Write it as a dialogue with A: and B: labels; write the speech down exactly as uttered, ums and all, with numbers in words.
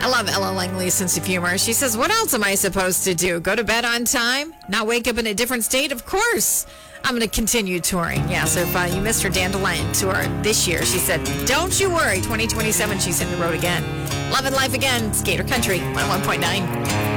A: I love Ella Langley's sense of humor. She says, what else am I supposed to do? Go to bed on time? Not wake up in a different state? Of course. I'm going to continue touring. Yeah, so if uh, you missed her Dandelion tour this year, she said, don't you worry. twenty twenty-seven, she's in the road again. Love and Life again. Skater Country, one oh one point nine.